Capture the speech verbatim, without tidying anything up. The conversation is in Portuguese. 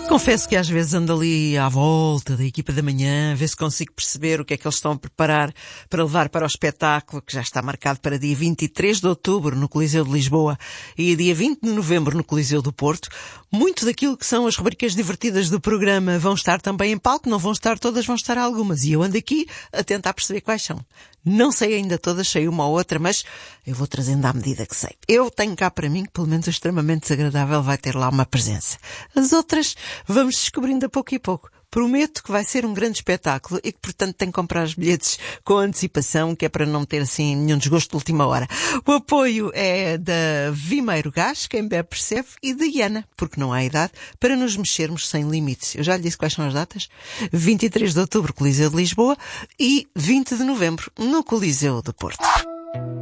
Confesso que às vezes ando ali à volta da equipa da manhã, a ver se consigo perceber o que é que eles estão a preparar para levar para o espetáculo, que já está marcado para dia vinte e três de outubro no Coliseu de Lisboa e dia vinte de novembro no Coliseu do Porto. Muito daquilo que são as rubricas divertidas do programa vão estar também em palco, não vão estar todas, vão estar algumas. E eu ando aqui a tentar perceber quais são. Não sei ainda todas, sei uma ou outra, mas eu vou trazendo à medida que sei. Eu tenho cá para mim que pelo menos o extremamente desagradável vai ter lá uma presença. As outras vamos descobrindo a pouco e pouco. Prometo que vai ser um grande espetáculo e que, portanto, tenho que comprar os bilhetes com antecipação, que é para não ter, assim, nenhum desgosto de última hora. O apoio é da Vimeiro Gás, quem bebe percebe, e da Iana, porque não há idade, para nos mexermos sem limites. Eu já lhe disse quais são as datas. vinte e três de outubro, Coliseu de Lisboa, e vinte de novembro, no Coliseu do Porto.